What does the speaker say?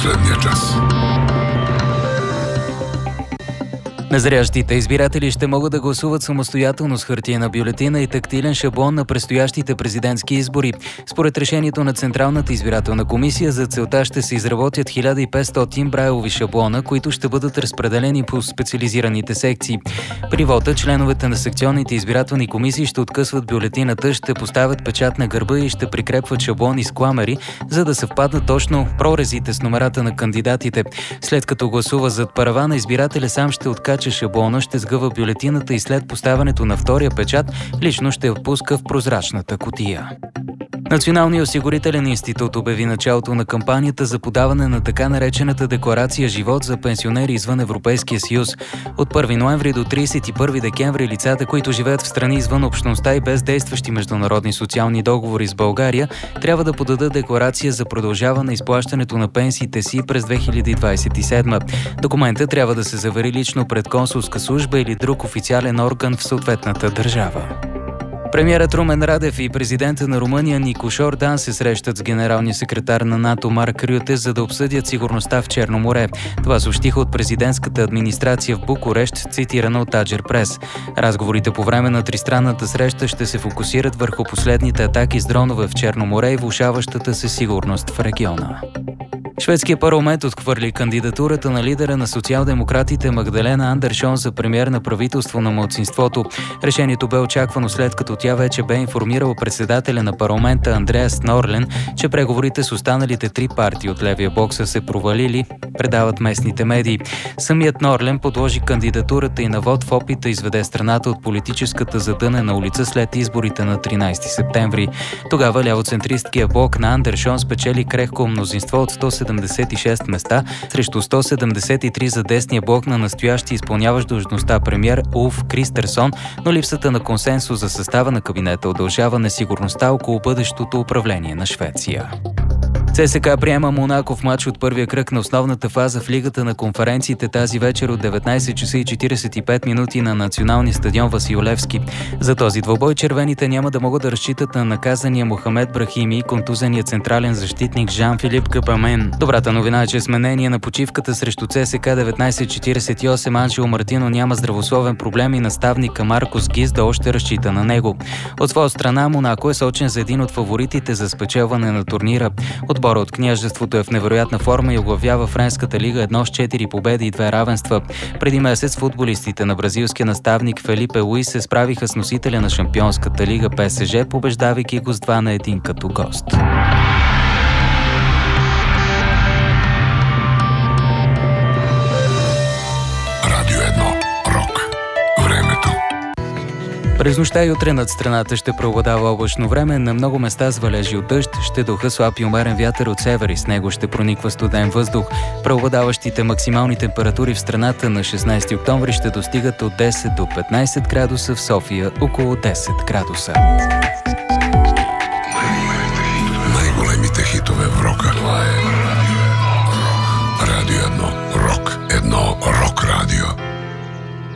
последния час. Незрящите избиратели ще могат да гласуват самостоятелно с хартиена бюлетина и тактилен шаблон на предстоящите президентски избори. Според решението на Централната избирателна комисия, за целта ще се изработят 1500 брайлови шаблона, които ще бъдат разпределени по специализираните секции. При вота членовете на секционните избирателни комисии ще откъсват бюлетината, ще поставят печат на гърба и ще прикрепват шаблони с кламери, за да съвпаднат точно прорезите с номерата на кандидатите. След като гласува зад паравана, избирателя сам ще откача шаблона, ще сгъва бюлетината и след поставянето на втория печат лично ще я пуска в прозрачната кутия. Националният осигурителен институт обяви началото на кампанията за подаване на така наречената декларация живот за пенсионери извън Европейския съюз. От 1 ноември до 31 декември лицата, които живеят в страни извън общността и без действащи международни социални договори с България, трябва да подадат декларация за продължаване изплащането на пенсиите си през 2027. Документът трябва да се завери лично пред консулска служба или друг официален орган в съответната държава. Премиерът Румен Радев и президента на Румъния Никош Ордан се срещат с генералния секретар на НАТО Марк Рюте, за да обсъдят сигурността в Черно море. Това съобщиха от президентската администрация в Букурещ, цитирано от Аджер Прес. Разговорите по време на тристранната среща ще се фокусират върху последните атаки с дронове в Черно море и влошаващата се сигурност в региона. Шведският парламент отхвърли кандидатурата на лидера на социал-демократите Магдалена Андершон за премиер на правителство на малцинството. Решението бе очаквано, след като тя вече бе информирала председателя на парламента Андреас Норлен, че преговорите с останалите три партии от левия блок са се провалили, предават местните медии. Самият Норлен подложи кандидатурата и на вод в опит да изведе страната от политическата задънена улица след изборите на 13 септември. Тогава лявоцентристкия блок на Андершон спечели крехко мнозинство от 176 места срещу 173 за десния блок на настоящи изпълняващ длъжността премиер Улф Кристерсон, но липсата на консенсус за състава на кабинета удължава несигурността около бъдещото управление на Швеция. ЦСКА приема Монако в матч от първия кръг на основната фаза в Лигата на конференциите тази вечер от 19 часа и 45 минути на националния стадион Васил Левски. За този двобой червените няма да могат да разчитат на наказания Мохамед Брахими и контузения централен защитник Жан-Филип Капамен. Добрата новина е, че с мнение на почивката срещу ЦСКА 1948 Анджело Мартино няма здравословен проблем и наставника Маркос Гизда още разчита на него. От своя страна Монако е сочен за един от фаворитите за спечелване на турнира. Отбора от княжеството е в невероятна форма и оглавява Френската лига едно с 4 победи и 2 равенства. Преди месец футболистите на бразилския наставник Фелипе Луис се справиха с носителя на Шампионската лига ПСЖ, побеждавайки го с 2-1 като гост. Радио 1. Рок. Времето. През нощта и утре над страната ще преобладава облачно време, на много места с валежи от дъжд, ще духа слаб и умерен вятър от север и с него ще прониква студен въздух. Преобладаващите максимални температури в страната на 16 октомври ще достигат от 10 до 15 градуса, в София около 10 градуса.